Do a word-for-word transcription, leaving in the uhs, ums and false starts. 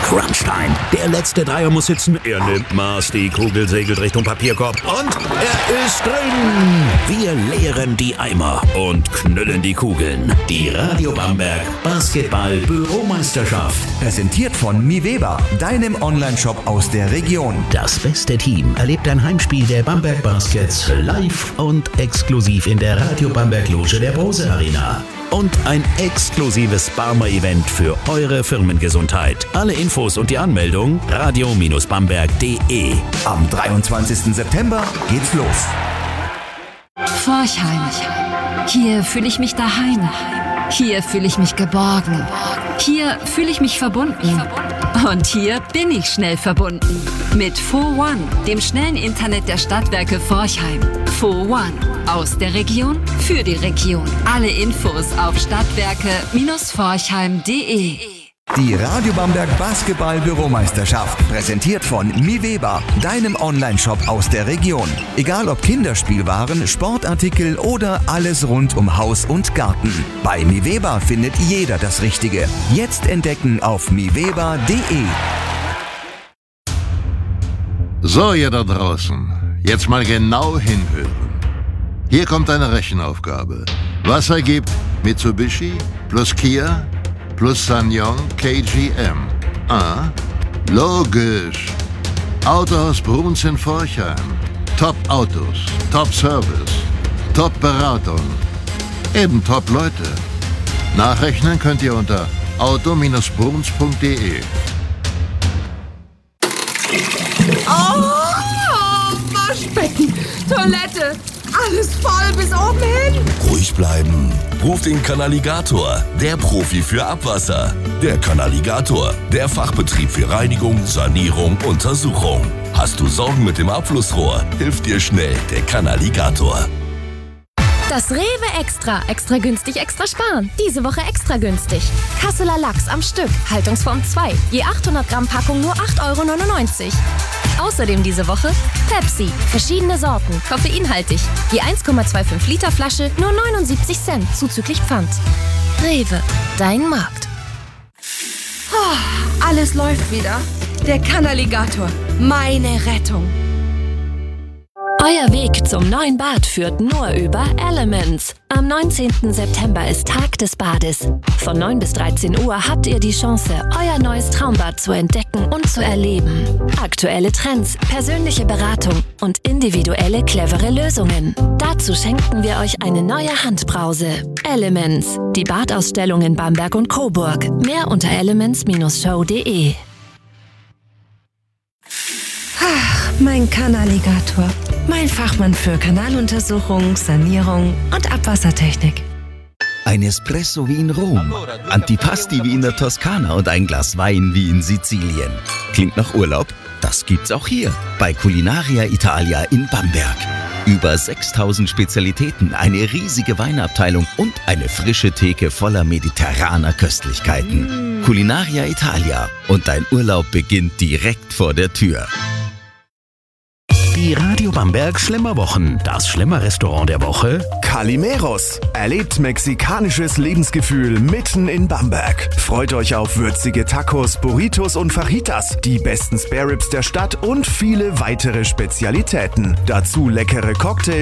Crunchtime. Der letzte Dreier muss sitzen. Er nimmt Maß. Die Kugel segelt Richtung Papierkorb. Und er ist drin. Wir leeren die Eimer und knüllen die Kugeln. Die Radio Bamberg Basketball-Büromeisterschaft. Präsentiert von Miveba, deinem Onlineshop aus der Region. Das beste Team erlebt ein Heimspiel der Bamberg Baskets live und exklusiv in der Radio Bamberg Loge der Brose Arena. Und ein exklusives Barmer-Event für eure Firmengesundheit. Alle Infos und die Anmeldung radio Bamberg punkt de. Am dreiundzwanzigsten September geht's los. Forchheim. Hier fühle ich mich daheim. Hier fühle ich mich geborgen. Hier fühle ich mich verbunden. Und hier bin ich schnell verbunden. Mit four one, dem schnellen Internet der Stadtwerke Forchheim. four one. Aus der Region, für die Region. Alle Infos auf stadtwerke Forchheim punkt de. Die Radio Bamberg Basketball-Büromeisterschaft, präsentiert von Miveba, deinem Onlineshop aus der Region. Egal ob Kinderspielwaren, Sportartikel oder alles rund um Haus und Garten. Bei Miveba findet jeder das Richtige. Jetzt entdecken auf miveba punkt de. So, ihr da draußen, jetzt mal genau hinhören. Hier kommt eine Rechenaufgabe. Was ergibt Mitsubishi plus Kia plus Sanyong K G M? Ah, logisch. Autohaus Bruns in Forchheim. Top-Autos, Top-Service, Top-Beratung. Eben Top-Leute. Nachrechnen könnt ihr unter auto Bruns punkt de. Oh, Waschbecken, Toilette, alles voll bis oben hin. Ruhig bleiben. Ruf den Kanaligator, der Profi für Abwasser. Der Kanaligator, der Fachbetrieb für Reinigung, Sanierung, Untersuchung. Hast du Sorgen mit dem Abflussrohr? Hilft dir schnell der Kanaligator. Das Rewe Extra. Extra günstig, extra sparen. Diese Woche extra günstig. Kasseler Lachs am Stück. Haltungsform zwei. Je achthundert Gramm Packung nur acht Euro neunundneunzig. Außerdem diese Woche Pepsi. Verschiedene Sorten. Koffeinhaltig. Je eins Komma fünfundzwanzig Liter Flasche nur neunundsiebzig Cent. Zuzüglich Pfand. Rewe. Dein Markt. Oh, alles läuft wieder. Der Kanaligator. Meine Rettung. Euer Weg zum neuen Bad führt nur über Elements. Am neunzehnten September ist Tag des Bades. Von neun bis dreizehn Uhr habt ihr die Chance, euer neues Traumbad zu entdecken und zu erleben. Aktuelle Trends, persönliche Beratung und individuelle, clevere Lösungen. Dazu schenken wir euch eine neue Handbrause. Elements, die Badausstellung in Bamberg und Coburg. Mehr unter elements show punkt de. Ach, mein Kanaligator. Mein Fachmann für Kanaluntersuchung, Sanierung und Abwassertechnik. Ein Espresso wie in Rom, Antipasti wie in der Toskana und ein Glas Wein wie in Sizilien. Klingt nach Urlaub? Das gibt's auch hier, bei Culinaria Italia in Bamberg. Über sechstausend Spezialitäten, eine riesige Weinabteilung und eine frische Theke voller mediterraner Köstlichkeiten. Mm. Culinaria Italia. Und dein Urlaub beginnt direkt vor der Tür. Die Radio Bamberg Schlemmerwochen. Das Schlemmerrestaurant der Woche. Calimeros. Erlebt mexikanisches Lebensgefühl mitten in Bamberg. Freut euch auf würzige Tacos, Burritos und Fajitas, die besten Spareribs der Stadt und viele weitere Spezialitäten. Dazu leckere Cocktails